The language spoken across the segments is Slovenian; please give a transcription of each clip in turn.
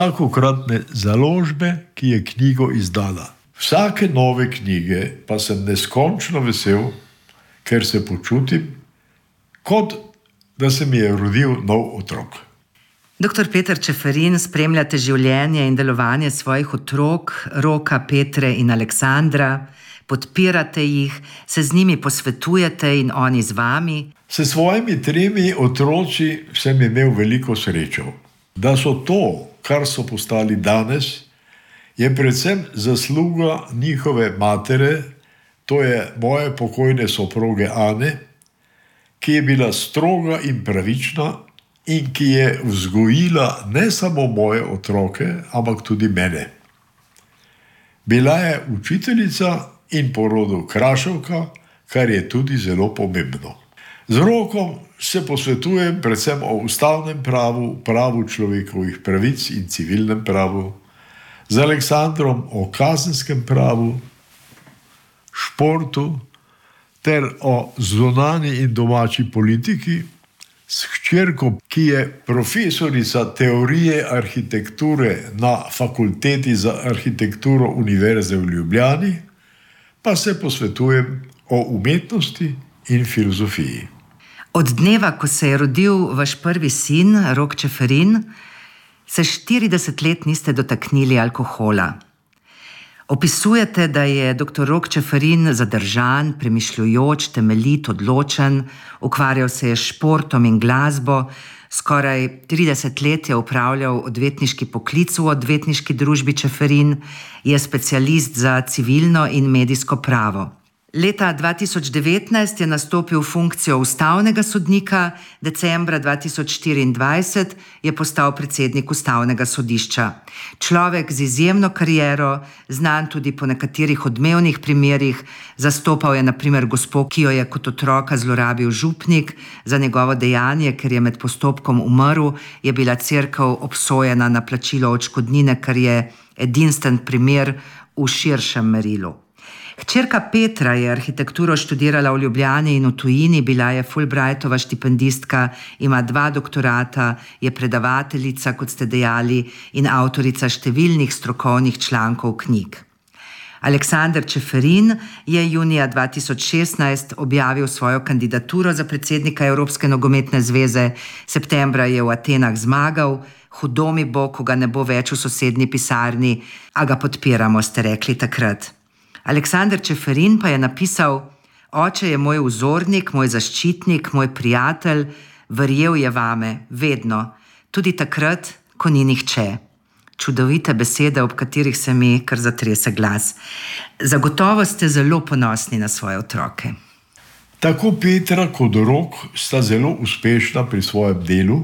vsakokratne založbe, ki je knjigo izdala. Vsake nove knjige pa sem neskončno vesel, ker se počutim, kot da se mi je rodil nov otrok. Dr. Peter Čeferin, spremljate življenje in delovanje svojih otrok, Roka, Petre in Aleksandra, podpirate jih, se z njimi posvetujete in oni z vami. S svojimi 3 otroci sem imel veliko srečo. Da so to, kar so postali danes, je predvsem zasluga njihove matere, to je moje pokojne soproge Ane, ki je bila stroga in pravična in ki je vzgojila ne samo moje otroke, ampak tudi mene. Bila je učiteljica in po rodu kraševka, kar je tudi zelo pomembno. Z Rokom se posvetujem predvsem o ustavnem pravu, pravu človekovih pravic in civilnem pravu, z Aleksandrom o kazenskem pravu, športu ter o zunanji in domači politiki, s hčerko, ki je profesorica teorije arhitekture na Fakulteti za arhitekturo Univerze v Ljubljani, pa se posvetujem o umetnosti in filozofiji. Od dneva, ko se je rodil vaš prvi sin, Rok Čeferin, se 40 let niste dotaknili alkohola. Opisujete, da je dr. Rok Čeferin zadržan, premišljujoč, temeljit, odločen, ukvarjal se je s športom in glasbo, skoraj 30 let je opravljal odvetniški poklic v odvetniški družbi Čeferin, je specialist za civilno in medijsko pravo. Leta 2019 je nastopil funkcijo ustavnega sodnika, decembra 2024 je postal predsednik ustavnega sodišča. Človek z izjemno kariero, znan tudi po nekaterih odmevnih primerih, zastopal je na primer gospo, ki jo je kot otroka zlorabil župnik, za njegovo dejanje, ker je med postopkom umrl, je bila cerkev obsojena na plačilo odškodnine, kar je edinstven primer v širšem merilu. Hčerka Petra je arhitekturo študirala v Ljubljani in v tujini, bila je Fulbrightova štipendistka, ima 2 doktorata, je predavateljica, kot ste dejali, in avtorica številnih strokovnih člankov knjig. Aleksander Čeferin je junija 2016 objavil svojo kandidaturo za predsednika Evropske nogometne zveze, septembra je v Atenah zmagal, hudo mi bo, ko ga ne bo več v sosednji pisarni, a ga podpiramo, ste rekli takrat. Aleksander Čeferin pa je napisal: Oče je moj vzornik, moj zaščitnik, moj prijatelj, verjel je vame, vedno, tudi takrat, ko ni nihče. Čudovite besede, ob katerih se mi kar zatrese glas. Zagotovo ste zelo ponosni na svoje otroke. Tako Petra kot Rok sta zelo uspešna pri svojem delu.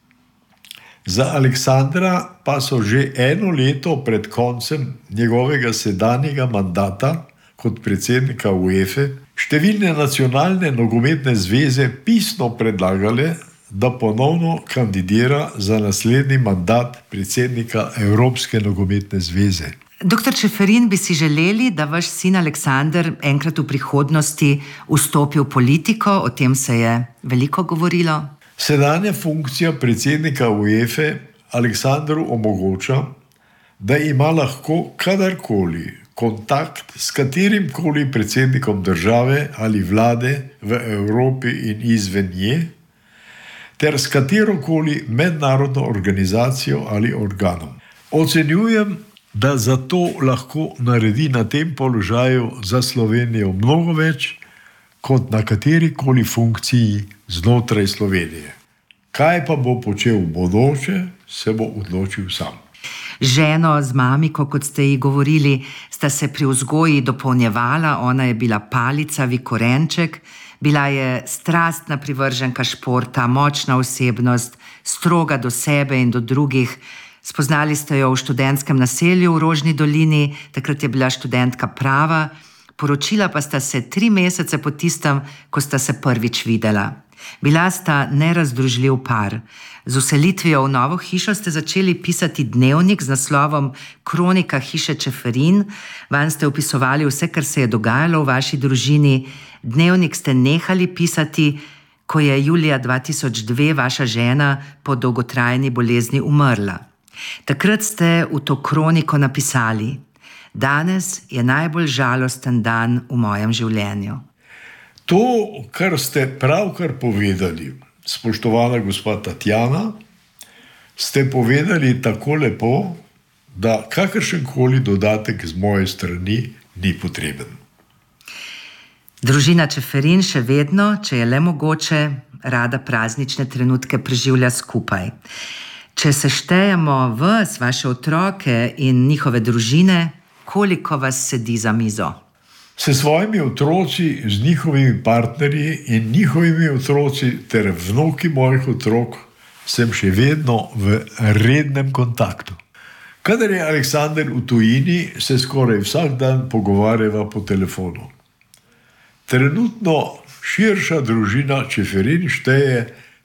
Za Aleksandra pa so že 1 leto pred koncem njegovega sedanjega mandata kot predsednika UEFA številne nacionalne nogometne zveze pisno predlagale, da ponovno kandidira za naslednji mandat predsednika Evropske nogometne zveze. Dr. Čeferin, bi si želeli, da vaš sin Aleksander enkrat v prihodnosti vstopi v politiko, o tem se je veliko govorilo? Sedanja funkcija predsednika UEFA Aleksandru omogoča, da ima lahko kadarkoli kontakt s katerimkoli predsednikom države ali vlade v Evropi in izven nje, ter s katerokoli mednarodno organizacijo ali organom. Ocenjujem, da zato lahko naredi na tem položaju za Slovenijo mnogo več, kot na katerikoli funkciji znotraj Slovenije. Kaj pa bo počel v bodoče, se bo odločil sam. Ženo z mamiko, kot ste ji govorili, sta se pri vzgoji dopolnjevala, ona je bila palica, vi korenček, bila je strastna privrženka športa, močna osebnost, stroga do sebe in do drugih. Spoznali ste jo v študentskem naselju v Rožni dolini, takrat je bila študentka prava, poročila pa sta se 3 mesece po tistem, ko sta se prvič videla. Bila sta nerazdružljiv par. Z vselitvijo v novo hišo ste začeli pisati dnevnik z naslovom Kronika hiše Čeferin. Vanj ste opisovali vse, kar se je dogajalo v vaši družini. Dnevnik ste nehali pisati, ko je julija 2002 vaša žena po dolgotrajni bolezni umrla. Takrat ste v to kroniko napisali: danes je najbolj žalosten dan v mojem življenju. To, kar ste pravkar povedali, spoštovana gospa Tatjana, ste povedali tako lepo, da kakršenkoli dodatek z moje strani ni potreben. Družina Čeferin še vedno, če je le mogoče, rada praznične trenutke preživlja skupaj. Če seštejemo vas, vaše otroke in njihove družine, koliko vas sedi za mizo? S svojimi otroci, z njihovimi partnerji in njihovimi otroci ter vnuki mojih otrok sem še vedno v rednem kontaktu. Kadar je Aleksander v tujini, se skoraj vsak dan pogovarjava po telefonu. Trenutno širša družina Čeferin šteje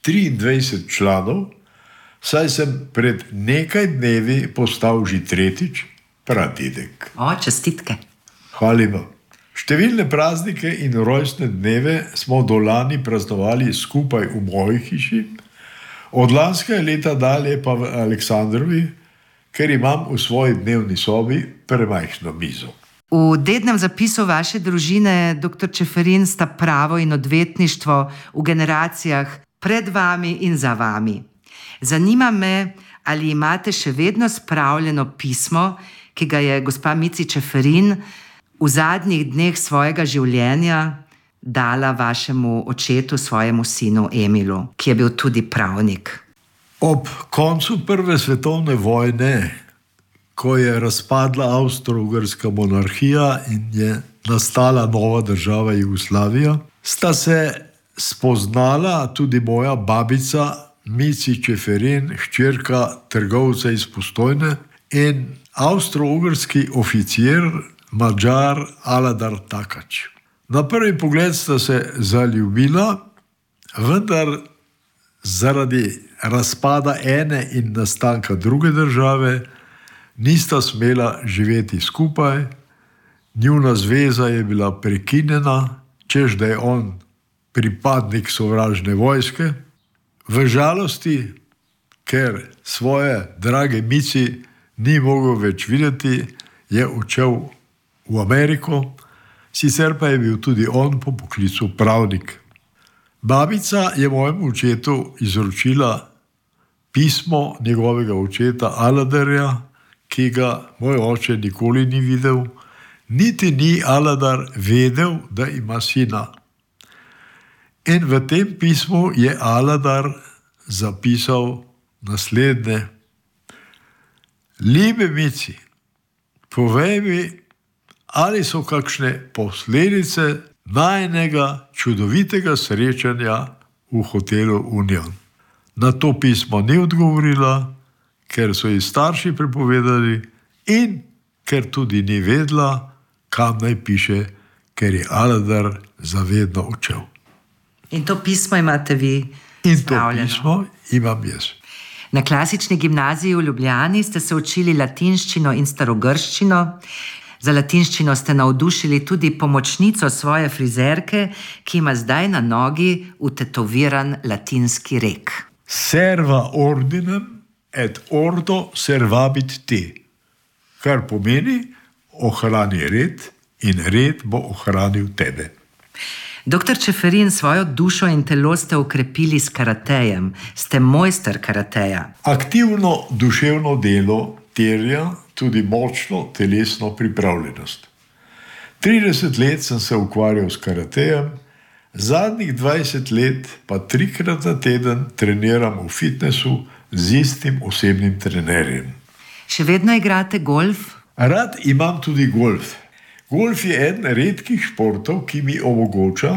23 članov, saj sem pred nekaj dnevi postal že tretjič pradedek. Čestitke. Hvala lepa. Številne praznike in rojstne dneve smo do lani praznovali skupaj v moji hiši, od lanskega leta dalje pa v Aleksandrovi, ker imam v svoji dnevni sobi premajhno mizo. V dednem zapisu vaše družine, dr. Čeferin, sta pravo in odvetništvo v generacijah pred vami in za vami. Zanima me, ali imate še vedno spravljeno pismo, ki ga je gospa Mici Čeferin v zadnjih dneh svojega življenja dala vašemu očetu, svojemu sinu Emilu, ki je bil tudi pravnik. Ob koncu Prve svetovne vojne, ko je razpadla Avstro-Ugrska monarhija in je nastala nova država Jugoslavija, sta se spoznala tudi moja babica Mici Čeferin, hčerka trgovca iz Postojne, in avstro-ugrski oficir Madžar Aladar Takač. Na prvi pogled sta se zaljubila, vendar zaradi razpada ene in nastanka druge države nista smela živeti skupaj, njuna zveza je bila prekinjena, češ da je on pripadnik sovražne vojske. V žalosti, ker svoje drage Mici ni mogel več videti, je odšel v Ameriko, sicer pa je bil tudi on po poklicu pravnik. Babica je mojemu očetu izročila pismo njegovega očeta Aladarja, ki ga moj oče nikoli ni videl, niti ni Aladar vedel, da ima sina. In v tem pismu je Aladar zapisal naslednje: Liebe Mici, povej mi, ali so kakšne posledice najinega čudovitega srečanja v hotelu Union. Na to pismo ni odgovorila, ker so ji starši prepovedali in ker tudi ni vedela, kam naj piše, ker je Aladar zavedno odšel. In to pismo imate vi In to spravljeno? pismo imam jaz. Na klasični gimnaziji v Ljubljani ste se učili latinščino in starogrščino. Za latinščino ste navdušili tudi pomočnico svoje frizerke, ki ima zdaj na nogi vtetoviran latinski rek. Serva ordinem et ordo servabit te, kar pomeni ohrani red in red bo ohranil tebe. Dr. Čeferin, svojo dušo in telo ste okrepili s karatejem. Ste mojster karateja. Aktivno duševno delo terja tudi močno telesno pripravljenost. 30 let sem se ukvarjal s karatejem, zadnjih 20 let pa 3-krat na teden treniram v fitnesu z istim osebnim trenerjem. Še vedno igrate golf? Rad imam tudi golf. Golf je eden redkih športov, ki mi omogoča,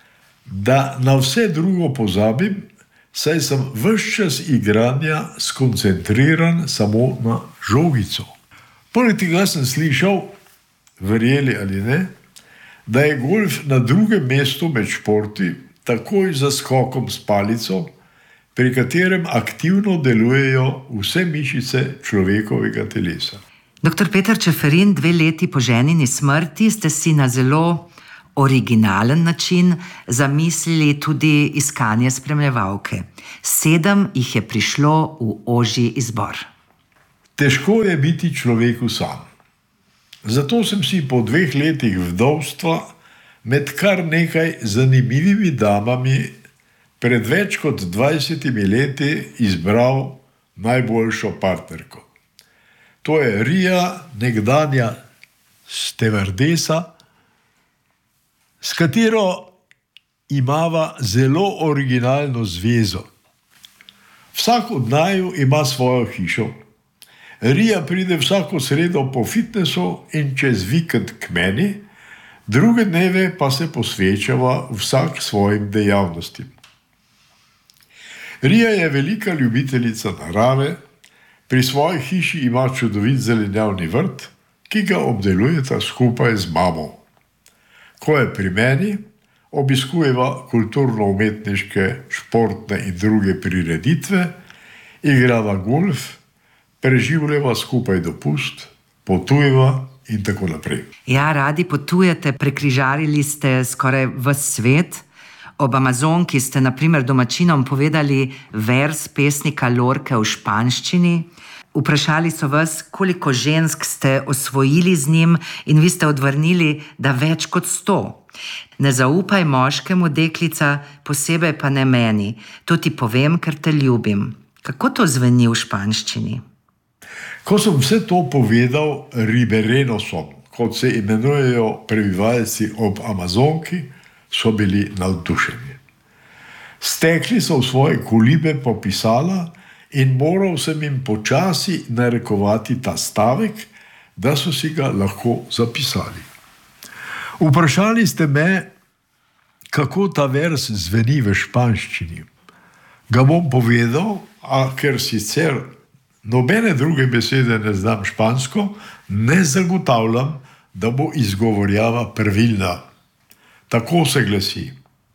da na vse drugo pozabim, saj sem ves čas igranja skoncentriran samo na žogico. Poleg tega sem slišal, verjeli ali ne, da je golf na drugem mestu med športi, takoj za skokom s palico, pri katerem aktivno delujejo vse mišice človekovega telesa. Dr. Peter Čeferin, 2 leti po ženini smrti ste si na zelo originalen način zamislili tudi iskanje spremljevalke. 7 jih je prišlo v ožji izbor. Težko je biti človeku sam. Zato sem si po 2 letih vdovstva med kar nekaj zanimivimi damami pred več kot 20 leti izbral najboljšo partnerko. To je Ria, nekdanja stevardesa, s katero imava zelo originalno zvezo. Vsak od naju ima svojo hišo. Ria pride vsako sredo po fitnesu in čez vikend k meni, druge dneve pa se posvečava vsak svojim dejavnostim. Ria je velika ljubiteljica narave, pri svoji hiši ima čudovit zelenjavni vrt, ki ga obdelujeta skupaj z mamo. Ko je pri meni, obiskujeva kulturno-umetniške, športne in druge prireditve, igrava golf, preživljava skupaj dopust, potujeva in tako naprej. Ja, radi potujete, prekrižarili ste skoraj ves svet. Ob Amazonki ste na primer domačinom povedali vers pesnika Lorke v španščini. Vprašali so vas, koliko žensk ste osvojili z njim, in vi ste odvrnili, da več kot 100. Ne zaupaj moškemu, deklica, posebej pa ne meni. To ti povem, ker te ljubim. Kako to zveni v španščini? Ko sem vse to povedal riberenosom, kot se imenujejo prebivalci ob Amazonki, so bili navdušeni. Stekli so v svoje kolibe popisala in moral sem jim počasi narekovati ta stavek, da so si ga lahko zapisali. Vprašali ste me, kako ta vers zveni v španščini. Ga bom povedal, a ker sicer nobene druge besede ne znam špansko, ne zagotavljam, da bo izgovorjava pravilna. Tako se glasi: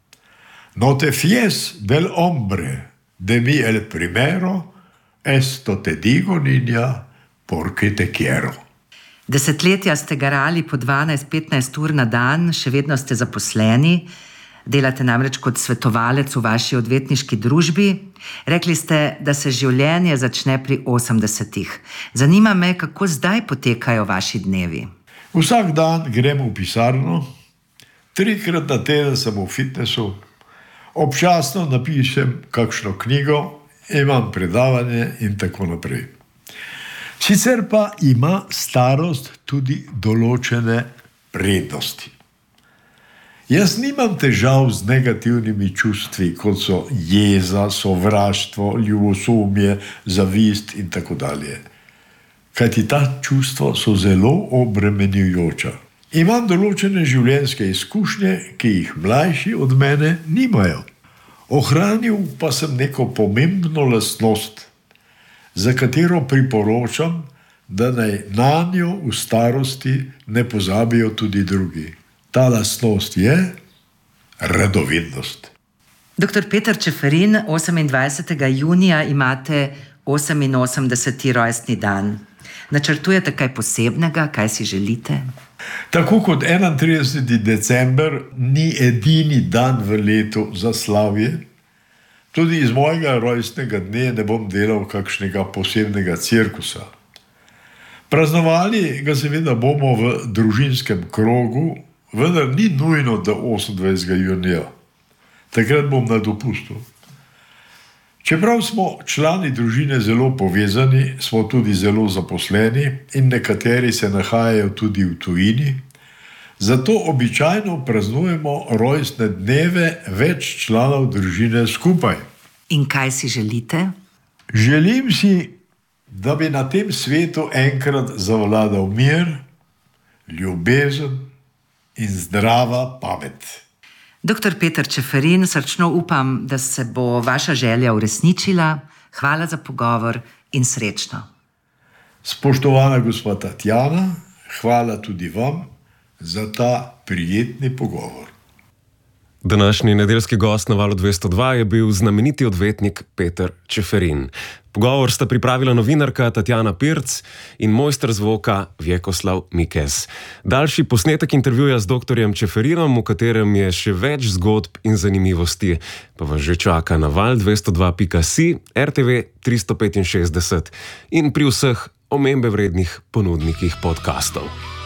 No te fíes del hombre, de mí el primero, esto te digo, niña, porque te quiero. Desetletja ste garali po 12-15 ur na dan, še vedno ste zaposleni, delate namreč kot svetovalec v vaši odvetniški družbi. Rekli ste, da se življenje začne pri 80-ih. Zanima me, kako zdaj potekajo vaši dnevi. Vsak dan grem v pisarno, 3-krat na teden sem v fitnesu, občasno napišem kakšno knjigo, imam predavanje in tako naprej. Sicer pa ima starost tudi določene prednosti. Jaz nimam težav z negativnimi čustvi, kot so jeza, sovraštvo, ljubosumje, zavist in tako dalje. Kajti ta čustva so zelo obremenjujoča. Imam določene življenjske izkušnje, ki jih mlajši od mene nimajo. Ohranil pa sem neko pomembno lastnost, za katero priporočam, da naj nanjo v starosti ne pozabijo tudi drugi. Ta lastnost je radovednost. Dr. Peter Čeferin, 28. junija imate 88. rojstni dan. Načrtujete kaj posebnega, kaj si želite? Tako kot 31. december ni edini dan v letu za slavje, tudi iz mojega rojstnega dne ne bom delal kakšnega posebnega cirkusa. Praznovali ga seveda bomo v družinskem krogu, vendar ni nujno do 28. junija. Takrat bom na dopustu. Čeprav smo člani družine zelo povezani, smo tudi zelo zaposleni in nekateri se nahajajo tudi v tujini, zato običajno praznujemo rojstne dneve več članov družine skupaj. In kaj si želite? Želim si, da bi na tem svetu enkrat zavladal mir, ljubezen in zdrava pamet. Dr. Peter Čeferin, srčno upam, da se bo vaša želja uresničila. Hvala za pogovor in srečno. Spoštovana gospa Tatjana, hvala tudi vam za ta prijetni pogovor. Današnji nedeljski gost na Valu 202 je bil znameniti odvetnik Peter Čeferin. Pogovor sta pripravila novinarka Tatjana Pirc in mojster zvoka Vjekoslav Mikes. Daljši posnetek intervjuja z dr. Čeferinom, v katerem je še več zgodb in zanimivosti, pa vas že čaka na val202.si, RTV 365 in pri vseh omembe vrednih ponudnikih podkastov.